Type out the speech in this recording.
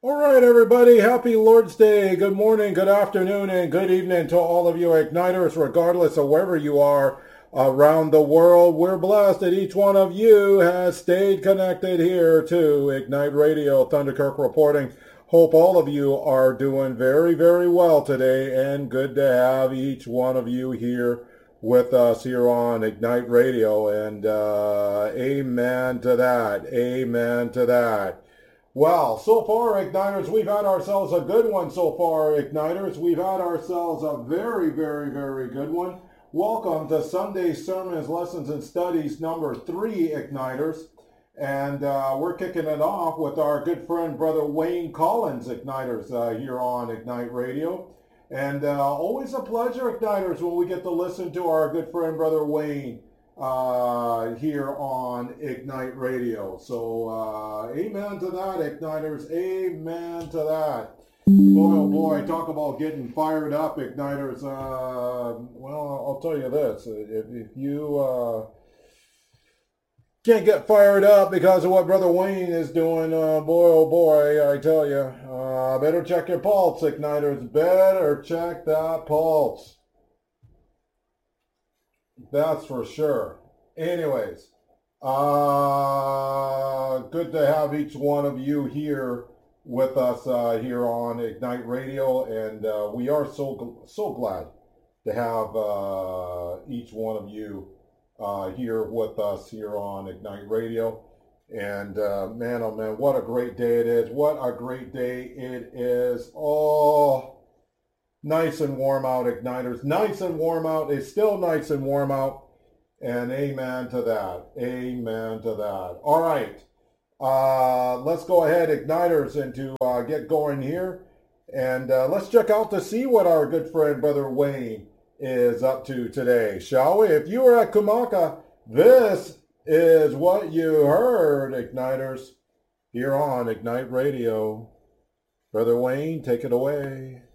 All right, everybody. Happy Lord's Day. Good morning, good afternoon, and good evening to all of you Igniters, regardless of wherever you are around the world. We're blessed that each one of you has stayed connected here to Ignite Radio, Thunderkirk reporting. Hope all of you are doing very, very well today, and good to have each one of you here with us here on Ignite Radio. And amen to that. Amen to that. Well, so far, Igniters, we've had ourselves a good one so far, Igniters. We've had ourselves a very, very, very good one. Welcome to Sunday Sermons, Lessons, and Studies number 3, Igniters. And we're kicking it off with our good friend, Brother Wayne Collins, Igniters, here on Ignite Radio. And always a pleasure, Igniters, when we get to listen to our good friend, Brother Wayne, here on Ignite Radio. So amen to that, Igniters. Amen to that. Boy, oh boy, talk about getting fired up, Igniters. Well, I'll tell you this. If you can't get fired up because of what Brother Wayne is doing, boy, oh boy, I tell you, better check your pulse, Igniters. Better check that pulse. That's for sure. Anyways, good to have each one of you here with us here on Ignite Radio, and we are so glad to have each one of you here with us here on Ignite Radio. And man, oh man, what a great day it is! What a great day it is! Oh. Nice and warm out, Igniters. Nice and warm out. It's still nice and warm out. And amen to that. Amen to that. All right. Let's go ahead, Igniters, and to get going here. And let's check out to see what our good friend, Brother Wayne, is up to today, shall we? If you were at Kumaka, this is what you heard, Igniters, here on Ignite Radio. Brother Wayne, take it away.